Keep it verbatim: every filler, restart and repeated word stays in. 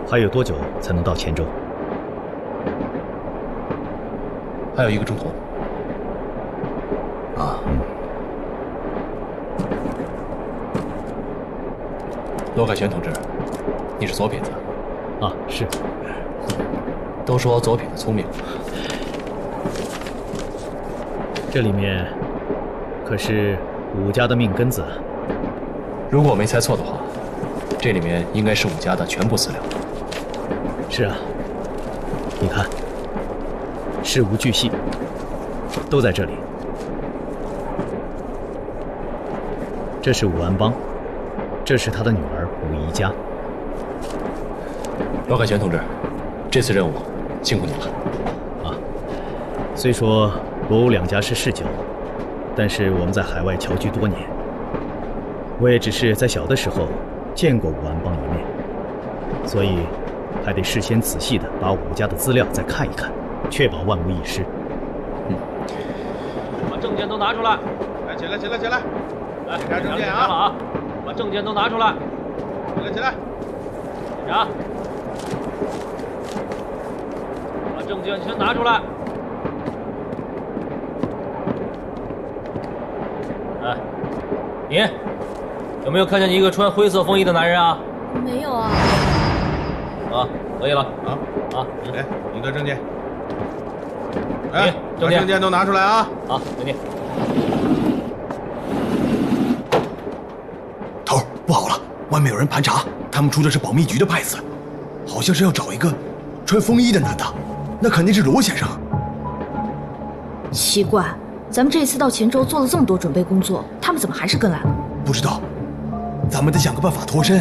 还有多久才能到黔州？ 还有一个钟头。 啊，嗯。 罗凯旋同志，你是左撇子？ 啊，是。 都说左撇子聪明。 这里面可是武家的命根子。 如果我没猜错的话，这里面应该是武家的全部资料。 是啊，你看，事无巨细，都在这里。这是武安邦，这是他的女儿武宜家。 罗凯旋同志，这次任务辛苦你了。 啊，虽说罗武两家是世交，但是我们在海外侨居多年，我也只是在小的时候见过武安邦一面，所以还得事先仔细的把武家的资料再看一看，确保万无一失。 嗯， 把证件都拿出来！ 来，起来，起来，起来！ 来， 检查证件啊！啊！把证件都拿出来！ 起来，起来！ 检查！把证件全拿出来！哎，你有没有看见一个穿灰色风衣的男人啊？ 没有啊。 啊，可以了。 啊啊， 来，你的证件。哎， 证件证件都拿出来啊！ 好，给你。 头儿，不好了，外面有人盘查，他们出的是保密局的派子，好像是要找一个穿风衣的男的，那肯定是罗先生。 奇怪，咱们这次到黔州做了这么多准备工作，他们怎么还是跟来了？ 不知道，咱们得想个办法脱身。